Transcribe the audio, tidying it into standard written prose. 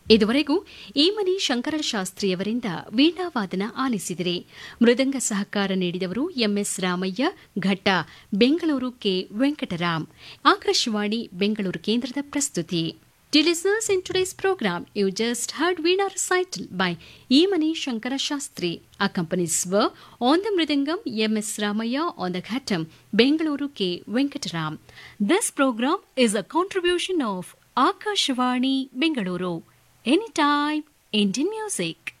ಇದುವರೆಗೂ ಈಮನಿ ಶಂಕರಶಾಸ್ತ್ರಿಯವರಿಂದ ವೀಣಾವಾದನ ಆಲಿಸಿದಿರಿ. ಮೃದಂಗ ಸಹಕಾರ ನೀಡಿದವರು ಎಂಎಸ್ ರಾಮಯ್ಯ, ಘಟ್ಟ ಬೆಂಗಳೂರು ಕೆ ವೆಂಕಟರಾಮ್. ಆಕಾಶವಾಣಿ ಬೆಂಗಳೂರು ಕೇಂದ್ರದ ಪ್ರಸ್ತುತಿ. Dear listeners, in today's program, you just heard Veena recital by Emani Shankara Shastri. Accompanies were on the Mridangam M.S. Ramaya, on the Ghattam Bengaluru K. Venkataram. This program is a contribution of Akashvani Bengaluru. Anytime, Indian music.